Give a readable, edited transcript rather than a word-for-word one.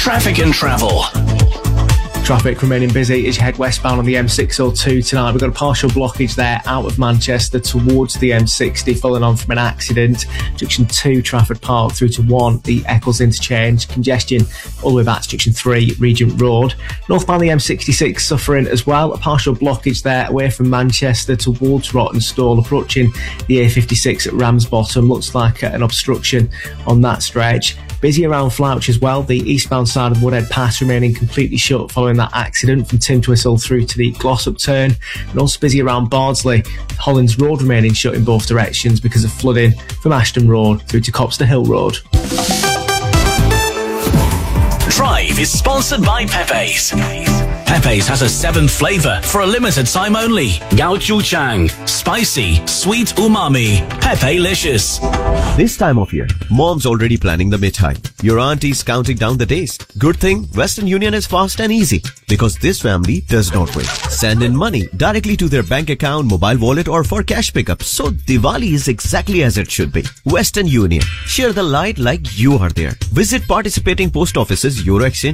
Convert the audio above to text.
Traffic and travel. Traffic remaining busy as you head westbound on the M602 tonight. We've got a partial blockage there out of Manchester towards the M60 following on from an accident. Junction 2 Trafford Park through to 1 the Eccles interchange. Congestion all the way back to Junction 3 Regent Road. Northbound the M66 suffering as well. A partial blockage there away from Manchester towards Rottenstall, approaching the A56 at Ramsbottom. Looks like an obstruction on that stretch. Busy around Flouch as well. The eastbound side of Woodhead Pass remaining completely shut following that accident from Tintwistle through to the Glossop turn. And also busy around Bardsley. Hollins Road remaining shut in both directions because of flooding from Ashton Road through to Copster Hill Road. Drive is sponsored by Pepe's. Pepe's has a 7th flavour for a limited time only. Gaochuchang. Spicy, sweet umami. Pepe-licious. This time of year, mom's already planning the mithai. Your auntie's counting down the days. Good thing Western Union is fast and easy because this family does not wait. Send in money directly to their bank account, mobile wallet or for cash pickup. So Diwali is exactly as it should be. Western Union. Share the light like you are there. Visit participating post offices, Euro Exchange